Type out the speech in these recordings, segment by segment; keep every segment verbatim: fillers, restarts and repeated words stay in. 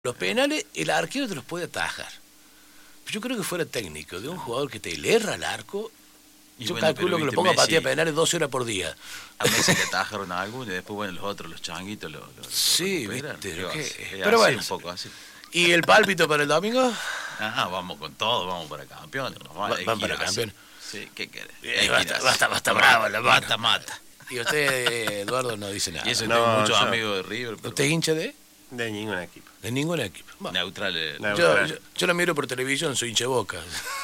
Los penales, el arquero te los puede atajar. Yo creo que fuera técnico de un jugador que te le erra al arco. Y yo bueno, calculo que lo ponga a patear penales doce horas por día. A Messi le atajaron a alguno y después, bueno, los otros, los changuitos, los, los sí, viste, pero pero así, bueno. Un poco así. ¿Y el pálpito para el domingo? Ah, vamos con todo, vamos para campeones. Van, van para campeones. Sí, ¿qué querés? Eh, basta, basta, basta bravo la mano. Mata, mata. Y usted, Eduardo, no dice nada. Y eso no, tengo muchos yo, amigos de River. Pero ¿usted es hincha de? De ningún equipo. De ningún equipo. Bueno, Neutral. Eh, yo, yo, yo lo miro por televisión, soy hincha de Boca.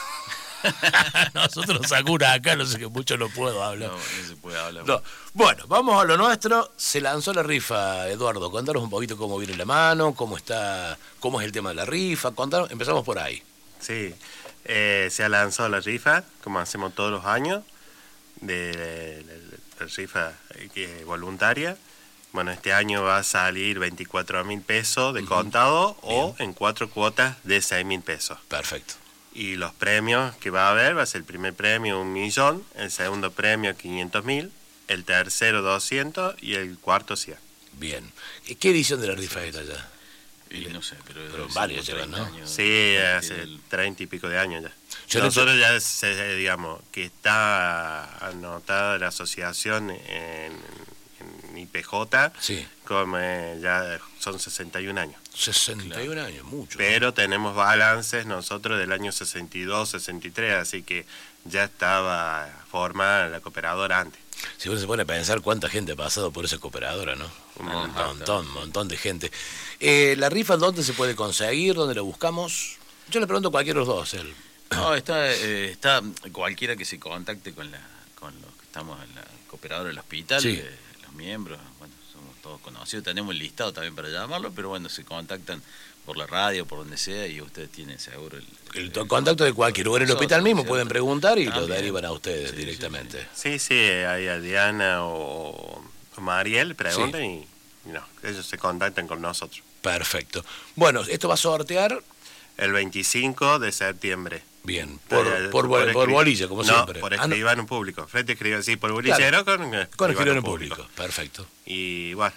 Nosotros nos sacuran acá, no sé que mucho no puedo hablar. No, no se puede hablar. No. Bueno, vamos a lo nuestro. Se lanzó la rifa, Eduardo. Contanos un poquito cómo viene la mano, cómo está, cómo es el tema de la rifa. Contanos, empezamos por ahí. Sí, eh, se ha lanzado la rifa, como hacemos todos los años, de, de, de la rifa eh, voluntaria. Bueno, este año va a salir veinticuatro mil pesos de uh-huh. contado. Bien. O en cuatro cuotas de seis mil pesos. Perfecto. Y los premios que va a haber, va a ser el primer premio un millón, el segundo premio quinientos mil, el tercero doscientos y el cuarto cien. Bien. ¿Qué edición de la rifa era ya? Y no sé, pero, pero varios llevan, ¿no? Años, sí, hace el... treinta y pico de años ya. Yo Nosotros hecho... ya, se, digamos, que está anotada la asociación en, en I P J, sí. como eh, ya son sesenta y un años. sesenta y un años, mucho. Pero ¿no? Tenemos balances nosotros del año sesenta y dos, sesenta y tres, así que ya estaba formada la cooperadora antes. Si uno se pone a pensar cuánta gente ha pasado por esa cooperadora, ¿no? Un montón, montón, un montón de gente. Eh, ¿La rifa dónde se puede conseguir? ¿Dónde la buscamos? Yo le pregunto a cualquiera de los dos. Él. No, está, eh, está cualquiera que se contacte con la con los que estamos en la cooperadora del hospital, sí. eh, los miembros, bueno, somos todos conocidos, tenemos el listado también para llamarlo, pero bueno, se contactan por la radio, por donde sea, y ustedes tienen seguro el... El, el contacto de cualquier lugar en el hospital mismo, ¿cierto? Pueden preguntar y también lo derivan a ustedes sí, directamente. Sí, sí, sí, hay a Diana o, o Mariel, preguntan sí. y, y no, ellos se contactan con nosotros. Perfecto. Bueno, esto va a sortear... El veinticinco de septiembre. Bien, por, por, por, por, por bolilla, como no, siempre. por escribano ah, no. público. Frente escribano, sí, por bolillero claro. con, con escribano público. público. Perfecto. Y bueno,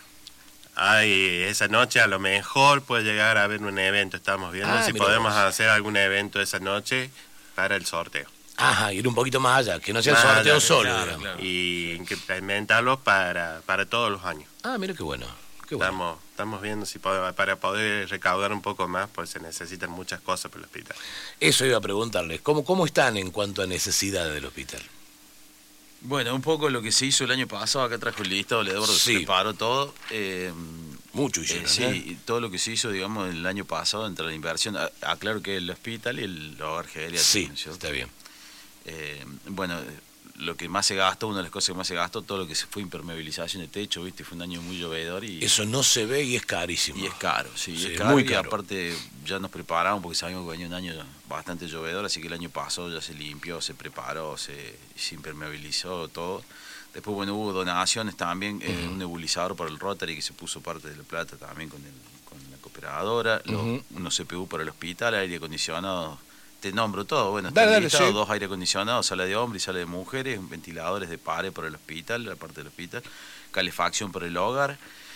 hay, esa noche a lo mejor puede llegar a haber un evento, estamos viendo ah, si podemos vos. hacer algún evento esa noche para el sorteo. Ajá, ir un poquito más allá, que no sea el sorteo allá, solo. Claro, claro. Y implementarlo para, para todos los años. Ah, mira qué bueno. Qué bueno. Estamos, estamos viendo si podemos, para poder recaudar un poco más, pues se necesitan muchas cosas para el hospital. Eso iba a preguntarles, ¿cómo, cómo están en cuanto a necesidades del hospital? Bueno, un poco lo que se hizo el año pasado, acá trajo el listado, Eduardo sí. preparó todo. Eh, Mucho hicieron, eh, Sí, ¿eh? todo lo que se hizo, digamos, el año pasado entre la inversión, aclaro que el hospital y el hogar geriátrico. Sí, ¿no? Está bien. Eh, bueno, lo que más se gastó, una de las cosas que más se gastó, todo lo que se fue impermeabilización de techo, viste, fue un año muy llovedor y... Eso no se ve y es carísimo. Y es caro, sí, sí es caro, muy caro. Y aparte ya nos preparamos porque sabíamos que venía un año bastante llovedor, así que el año pasado ya se limpió, se preparó, se, se impermeabilizó todo. Después, bueno, hubo donaciones también, uh-huh. eh, un nebulizador para el Rotary que se puso parte de la plata también con, el, con la cooperadora, uh-huh. los, unos C P U para el hospital, aire acondicionado. Te nombro todo, bueno, está dale, listado, dale, sí. dos aire acondicionados, sala de hombres y sala de mujeres, ventiladores de pared para el hospital, la parte del hospital, calefacción para el hogar,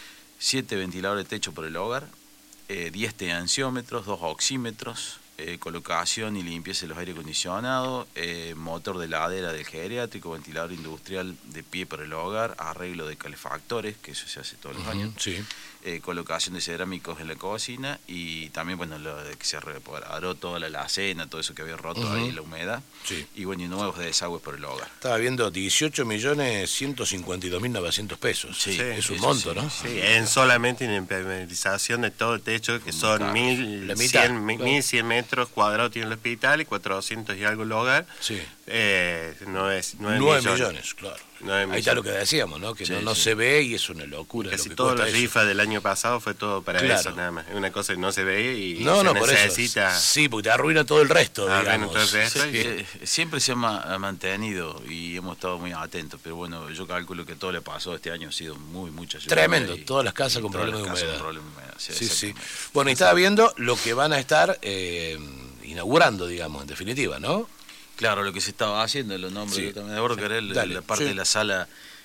siete ventiladores de techo para el hogar, eh, diez tensiómetros, dos oxímetros, eh, colocación y limpieza de los aire acondicionados, eh, motor de ladera del geriátrico, ventilador industrial de pie para el hogar, arreglo de calefactores, que eso se hace todos los uh-huh, años. Sí. Eh, colocación de cerámicos en la cocina y también, bueno, lo de que se reparó toda la alacena, todo eso que había roto uh-huh. ahí, la humedad. Sí. Y bueno, y nuevos desagües por el hogar. Estaba viendo dieciocho millones ciento cincuenta y dos mil novecientos pesos. Sí, sí, es un eso, monto, sí, ¿no? Sí, sí, en solamente en impermeabilización de todo el techo, que son mil cien metros cuadrados tiene el hospital y cuatrocientos y algo el hogar. Sí. Eh, no es, nueve millones. millones, claro. nueve Ahí está lo que decíamos, ¿no? Que sí, no, no sí. se ve y es una locura. Casi lo que toda la eso. rifa del año pasado fue todo para claro. eso, nada más. Es una cosa que no se ve y no, se no, necesita. Por eso. Sí, porque te arruina todo el resto, arruina todo el resto. Sí, y... Siempre se ha mantenido y hemos estado muy atentos, pero bueno, yo calculo que todo le pasó este año ha sido muy, mucha lluvia. Tremendo, y, todas las casas con problemas de humedad. Problema de humedad. Sí, sí, sí. Bueno, y estaba viendo lo que van a estar eh, inaugurando, digamos, en definitiva, ¿no? Claro, lo que se estaba haciendo, los nombres, sí. yo también de acuerdo sí. que era el, Dale, la parte sí. de la sala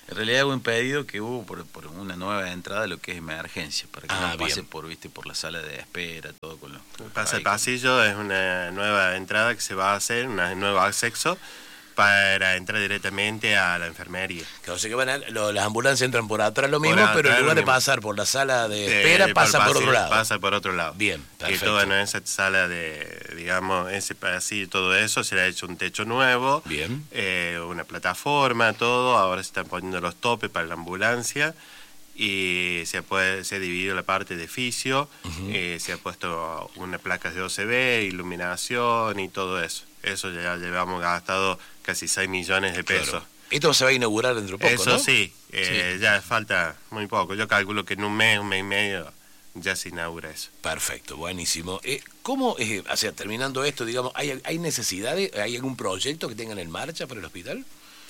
En realidad hubo un pedido que hubo por, por una nueva entrada de lo que es emergencia, para que ah, no pase bien. por, viste, por la sala de espera, todo con los... Pasa el pasillo, es una nueva entrada que se va a hacer, un nuevo acceso para entrar directamente a la enfermería. O sea que van a, lo, las ambulancias entran por atrás lo mismo, atrás, pero en lugar de mismo. pasar por la sala de espera, Eh, pasa por, por otro lado. Pasa por otro lado. Bien, perfecto. Que toda en esa sala de, digamos, ese pasillo, todo eso, se le ha hecho un techo nuevo. Bien. Eh, una plataforma, todo. Ahora se están poniendo los topes para la ambulancia. Y se, puede, se ha dividido la parte de fisio. Uh-huh. eh, se ha puesto una placa de O C B, iluminación y todo eso. Eso ya llevamos gastado casi seis millones de pesos. Claro. Esto se va a inaugurar dentro de poco, Eso ¿no? sí, eh, sí, ya falta muy poco. Yo calculo que en un mes, un mes y medio ya se inaugura eso. Perfecto, buenísimo. Eh, ¿Cómo, eh, o sea, terminando esto, digamos, ¿hay, hay necesidades, hay algún proyecto que tengan en marcha para el hospital?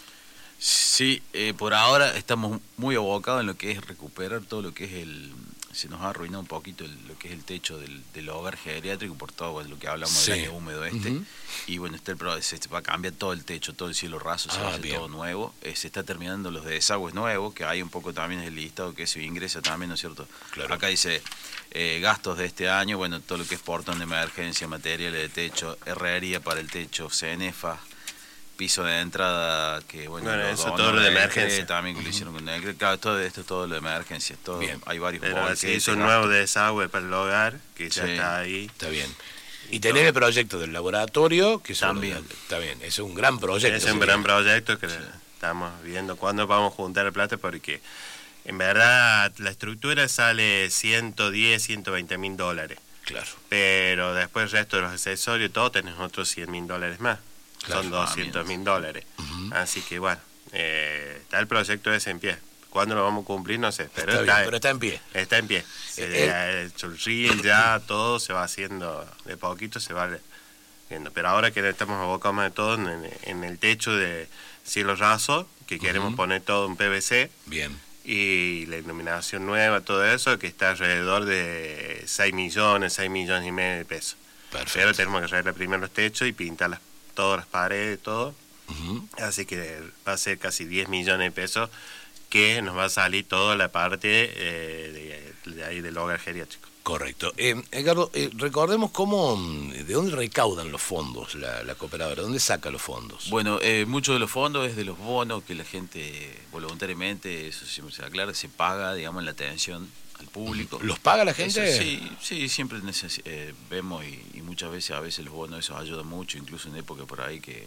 Sí, eh, por ahora estamos muy abocados en lo que es recuperar todo lo que es el... Se nos ha arruinado un poquito el, lo que es el techo del, del hogar geriátrico por todo bueno, lo que hablamos sí. del año húmedo este. Uh-huh. Y bueno, este, se va a cambiar todo el techo, todo el cielo raso, se ah, va a hacer bien. Todo nuevo. Eh, se está terminando los desagües nuevos, que hay un poco también el listado que se ingresa también, ¿no es cierto? Claro. Acá dice eh, gastos de este año, bueno, todo lo que es portón de emergencia, materiales de techo, herrería para el techo, CENEFA, piso de entrada, que bueno, bueno eso todo lo de emergencia también que uh-huh. lo hicieron con el, claro, todo esto todo lo de emergencia, todo, bien. Hay varios pero se hizo un nuevo desagüe para el hogar que ya sí. está ahí, está bien, y, y tener el proyecto del laboratorio que también lo, está bien, es un gran proyecto, es un gran proyecto que sí. estamos viendo cuándo vamos a juntar la plata, porque en verdad la estructura sale ciento diez, ciento veinte mil dólares, claro, pero después el resto de los accesorios todo tenés otros cien mil dólares más. Claro, son doscientos mil dólares. Uh-huh. Así que bueno, eh, está el proyecto ese en pie. ¿Cuándo lo vamos a cumplir? No sé. Pero está, está, bien, pero está en pie. Está en pie. Se eh, ha hecho el reel ya, todo se va haciendo, de poquito se va viendo. Pero ahora que estamos abocados más de todo en, en el techo de cielo raso, que queremos uh-huh. poner todo en P V C. Bien. Y la iluminación nueva, todo eso, que está alrededor de seis millones, seis millones y medio de pesos. Perfecto. Pero tenemos que arreglar primero los techos y pintar las todas las paredes, todo. Uh-huh. Así que va a ser casi diez millones de pesos que nos va a salir toda la parte eh, de, de ahí del hogar geriátrico. Correcto. Eh, Edgardo, eh, recordemos cómo, de dónde recaudan los fondos la, la cooperadora, ¿dónde saca los fondos? Bueno, eh, muchos de los fondos es de los bonos que la gente voluntariamente, eso siempre se aclara, se paga, digamos, en la atención al público. ¿Los paga la gente? Eso, sí, sí, siempre neces- eh, vemos y, y muchas veces, a veces los bonos eso ayuda mucho, incluso en época por ahí que,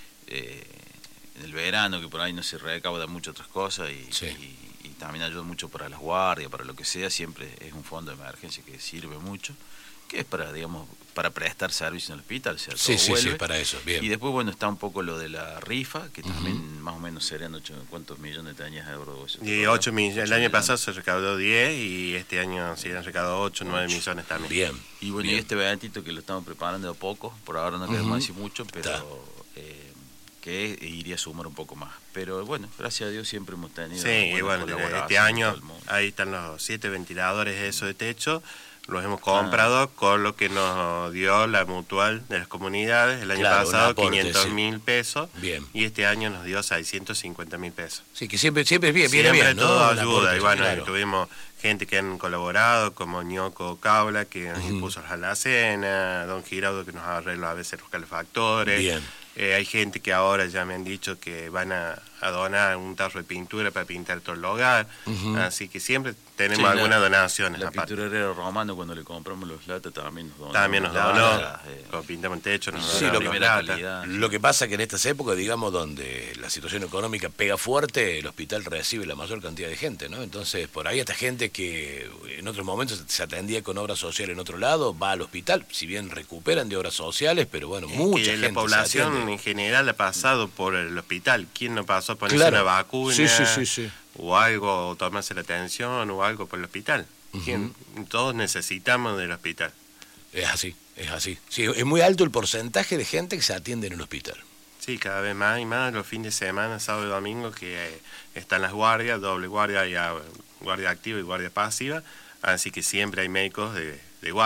eh, en el verano, que por ahí no se recauda mucho otras cosas y, sí. y, y también ayuda mucho para las guardias, para lo que sea, siempre es un fondo de emergencia que sirve mucho, que es para, digamos, para prestar servicio en el hospital, o sea, todo sí, sí, vuelve. sí, para eso, bien. Y después, bueno, está un poco lo de la rifa, que también uh-huh. más o menos serían ocho, ¿cuántos millones tenías de euros? Y ocho millones, el año pasado se recaudó diez y este año se han recaudado ocho, nueve millones también. Bien. Y bueno, bien. y este eventito que lo estamos preparando de a poco, por ahora no queremos uh-huh. decir mucho, pero eh, que iría a sumar un poco más. Pero bueno, gracias a Dios siempre hemos tenido... Sí, y bueno, este año ahí están los siete ventiladores eso de techo. Los hemos comprado ah. con lo que nos dio la mutual de las comunidades. El año claro, pasado quinientos mil sí. pesos. Bien. Y este año nos dio seiscientos cincuenta mil pesos. Sí, que siempre, siempre viene siempre bien, todo ¿no? ayuda. Aporte, y bueno, claro. tuvimos gente que han colaborado, como Ñoco Caula, que nos uh-huh. impuso la alacena, Don Giraudo, que nos arregla a veces los calefactores. Bien. Eh, hay gente que ahora ya me han dicho que van a, a donar un tarro de pintura para pintar todo el hogar. Uh-huh. Así que siempre tenemos sí, algunas donaciones. La pinturera Romano, cuando le compramos los latas, también nos donó. También nos donó. Eh, lo pintamos el techo, nos sí, donó. Lo, que, calidad, lo que pasa que en estas épocas, digamos, donde la situación económica pega fuerte, el hospital recibe la mayor cantidad de gente, ¿no? Entonces, por ahí esta gente que en otros momentos se atendía con obra social en otro lado, va al hospital, si bien recuperan de obras sociales, pero bueno, es mucha que gente la población en general ha pasado por el hospital. ¿Quién no pasó a ponerse claro. una vacuna sí, sí, sí, sí. o algo, o tomarse la atención o algo por el hospital? ¿Quién? Uh-huh. Todos necesitamos del hospital. Es así, es así. Sí, es muy alto el porcentaje de gente que se atiende en el hospital. Sí, cada vez más y más los fines de semana, sábado y domingo, que eh, están las guardias, doble guardia, y, uh, guardia activa y guardia pasiva, así que siempre hay médicos de, de guardia.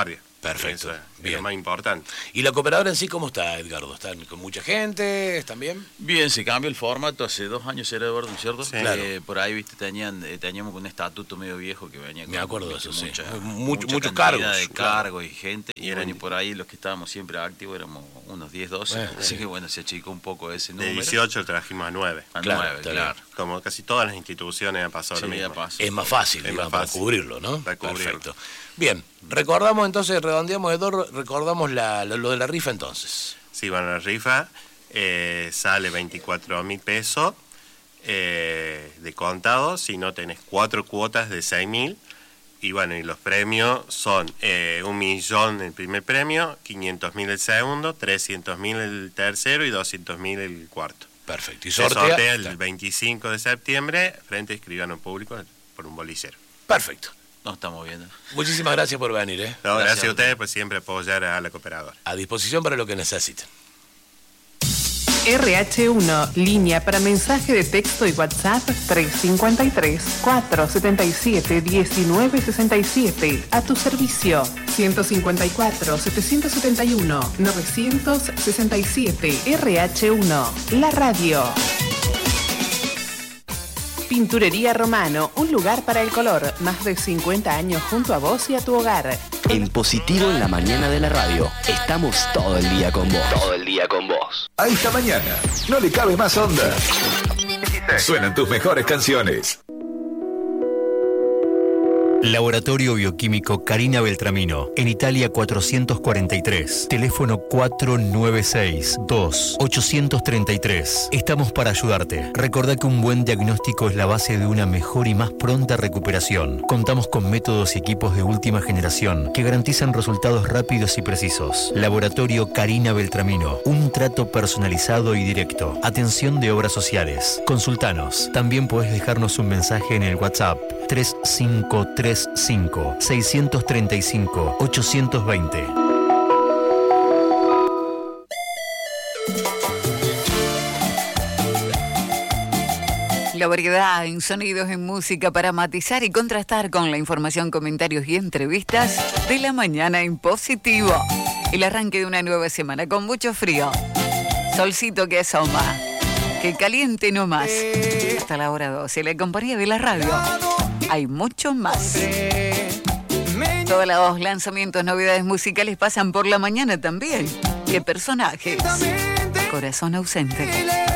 Perfecto. Eso es bien. lo más importante. ¿Y la cooperadora en sí cómo está, Edgardo? ¿Están con mucha gente? ¿Están bien? Bien, se cambió el formato, hace dos años era Eduardo, ¿cierto? Sí. Claro. Eh, por ahí, viste, tenían, eh, teníamos un estatuto medio viejo que venía con Me acuerdo de eso, sí. mucha, Mucho- mucha muchos cantidad cargos, de claro. cargos y gente. Y, Y bueno, eran- y por ahí los que estábamos siempre activos éramos unos diez, doce. Bueno, así sí. que bueno, se achicó un poco ese De número. dieciocho trajimos a nueve. A Claro, nueve, está claro. Como casi todas las instituciones ha pasado Sí, lo ya mismo. pasó. Es más fácil, Es digamos, más para fácil. cubrirlo, ¿no? Para cubrirlo. Perfecto. Bien, recordamos entonces, redondeamos, Eduardo, recordamos la, lo, lo de la rifa entonces. Sí, bueno, la rifa eh, sale veinticuatro mil pesos eh, de contado, si no tenés cuatro cuotas de seis mil. Y bueno, y los premios son eh, un millón el primer premio, quinientos mil el segundo, trescientos mil el tercero y doscientos mil el cuarto. Perfecto. Y Se sortea. sortea el veinticinco de septiembre frente a escribano público por un bolicero. Perfecto. Nos estamos viendo. Muchísimas gracias por venir, ¿eh? No, gracias, Gracias a a ustedes por siempre apoyar a la cooperadora. A disposición para lo que necesiten. R H uno, línea para mensaje de texto y WhatsApp tres cinco tres, cuatro siete siete, uno nueve seis siete. A tu servicio. ciento cincuenta y cuatro, setecientos setenta y uno, novecientos sesenta y siete. R H uno, la radio. Pinturería Romano, un lugar para el color. Más de cincuenta años junto a vos y a tu hogar. En Positivo en la mañana de la radio. Estamos todo el día con vos. Todo el día con vos. A esta mañana no le cabe más onda. Suenan tus mejores canciones. Laboratorio Bioquímico Carina Beltramino, en Italia cuatrocientos cuarenta y tres, teléfono cuatro nueve seis, dos, ocho tres tres. Estamos para ayudarte. Recordá que un buen diagnóstico es la base de una mejor y más pronta recuperación. Contamos con métodos y equipos de última generación que garantizan resultados rápidos y precisos. Laboratorio Carina Beltramino, un trato personalizado y directo. Atención de obras sociales. Consultanos. También podés dejarnos un mensaje en el WhatsApp tres cinco tres cinco, seis tres cinco, ocho dos cero. La variedad en sonidos, en música para matizar y contrastar con la información, comentarios y entrevistas de la mañana en Positivo. El arranque de una nueva semana con mucho frío. Solcito que asoma. Que caliente nomás. Hasta la hora doce, la compañía de la radio. Hay mucho más. Todos los lanzamientos, novedades musicales pasan por la mañana también. ¿Qué personajes? Corazón ausente.